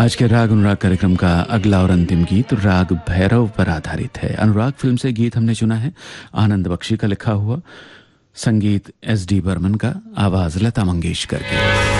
आज के राग अनुराग कार्यक्रम का अगला और अंतिम गीत राग भैरव पर आधारित है। अनुराग फिल्म से गीत हमने चुना है, आनंद बख्शी का लिखा हुआ, संगीत एस डी बर्मन का, आवाज लता मंगेशकर की।